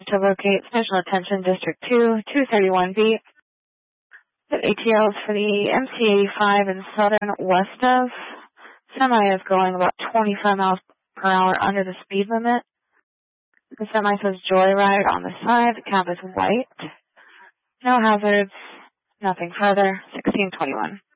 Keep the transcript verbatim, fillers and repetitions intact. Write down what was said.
to locate Special Attention District two, two thirty-one B. The A T Ls for the M C eighty-five and southern west of. Semi is going about twenty-five miles per hour under the speed limit. The semi says Joyride on the side. The cab is white. No hazards. Nothing further. sixteen twenty-one.